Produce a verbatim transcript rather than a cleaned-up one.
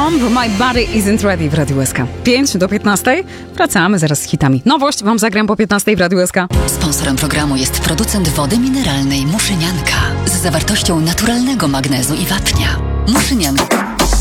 Bomb, My Body Isn't Ready w Radiu S K. pięć do piętnastej. Wracamy zaraz z hitami. Nowość wam zagram po piętnastej w Radiu S K. Sponsorem programu jest producent wody mineralnej Muszynianka z zawartością naturalnego magnezu i wapnia. Muszynianka.